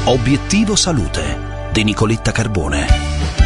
Obiettivo Salute di Nicoletta Carbone.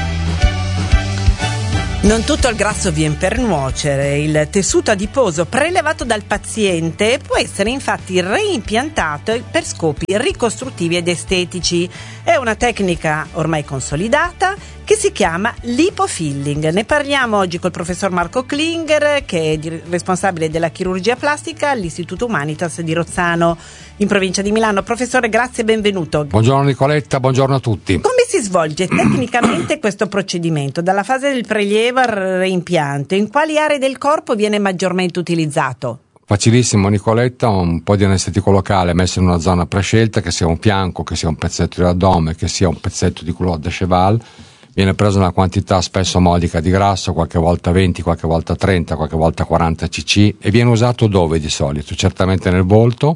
Non tutto il grasso viene per nuocere. Il tessuto adiposo prelevato dal paziente può essere infatti reimpiantato per scopi ricostruttivi ed estetici. È una tecnica ormai consolidata che si chiama lipofilling. Ne parliamo oggi col professor Marco Klinger, che è responsabile della chirurgia plastica all'Istituto Humanitas di Rozzano, in provincia di Milano. Professore, grazie e benvenuto. Buongiorno Nicoletta, buongiorno a tutti. Come si svolge tecnicamente questo procedimento? Dalla fase del prelievo al reimpianto, in quali aree del corpo viene maggiormente utilizzato? Facilissimo Nicoletta, un po' di anestetico locale messo in una zona prescelta, che sia un fianco, che sia un pezzetto di addome, che sia un pezzetto di culotte de cheval. Viene presa una quantità spesso modica di grasso, qualche volta 20, qualche volta 30, qualche volta 40 cc, e viene usato dove di solito? Certamente nel volto,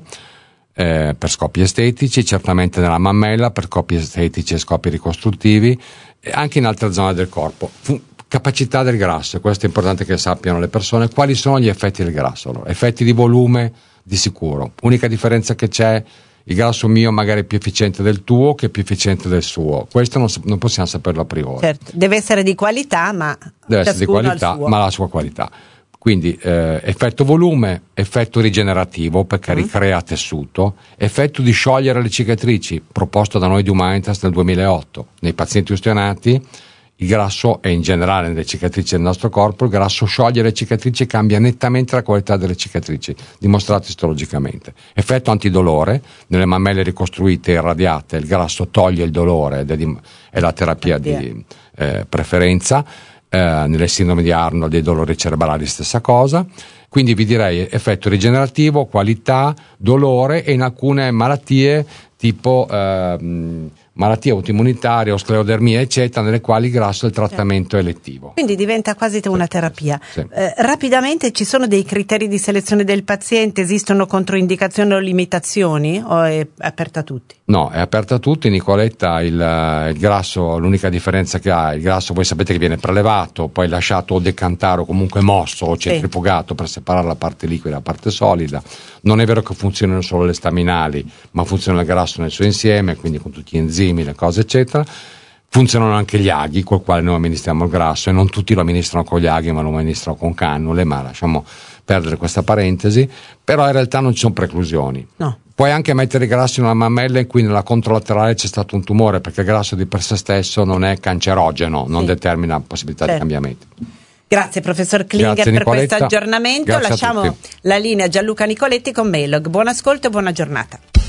per scopi estetici, certamente nella mammella per scopi estetici e scopi ricostruttivi, e anche in altre zone del corpo. Capacità del grasso, questo è importante che sappiano le persone. Quali sono gli effetti del grasso? Allora, effetti di volume di sicuro. Unica differenza che c'è: il grasso mio magari è più efficiente del tuo, che è più efficiente del suo. Questo non possiamo saperlo a priori. Certo, deve essere di qualità, ma deve essere di qualità, ma la sua qualità. Quindi effetto volume, effetto rigenerativo perché ricrea tessuto, effetto di sciogliere le cicatrici proposto da noi di Humanitas nel 2008. Nei pazienti ustionati il grasso, e in generale nelle cicatrici del nostro corpo, il grasso scioglie le cicatrici e cambia nettamente la qualità delle cicatrici, dimostrato istologicamente. Effetto antidolore: nelle mammelle ricostruite e irradiate il grasso toglie il dolore ed è la terapia di preferenza. Nelle sindrome di Arnold e dei dolori cerebrali stessa cosa. Quindi vi direi effetto rigenerativo, qualità, dolore, e in alcune malattie tipo malattie autoimmunitarie o sclerodermia eccetera, nelle quali il grasso è il trattamento elettivo. Quindi diventa quasi una terapia. Sì. Rapidamente, ci sono dei criteri di selezione del paziente? Esistono controindicazioni o limitazioni, o è aperta a tutti? No, è aperta a tutti Nicoletta. Il grasso, l'unica differenza che ha, il grasso voi sapete che viene prelevato, poi lasciato o decantare o comunque mosso o centrifugato per separare la parte liquida dalla parte solida. Non è vero che funzionino solo le staminali, ma funziona il grasso nel suo insieme, quindi con tutti gli enzimi, le cose eccetera. Funzionano anche gli aghi col quale noi amministriamo il grasso, e non tutti lo amministrano con gli aghi, ma lo amministrano con cannule, ma lasciamo perdere questa parentesi. Però in realtà non ci sono preclusioni. No. Puoi anche mettere il grasso in una mammella in cui nella controlaterale c'è stato un tumore, perché il grasso di per sé stesso non è cancerogeno, non determina possibilità di cambiamenti. Grazie professor Klinger per questo aggiornamento. Lasciamo la linea a Gianluca Nicoletti con Mailog. Buon ascolto e buona giornata.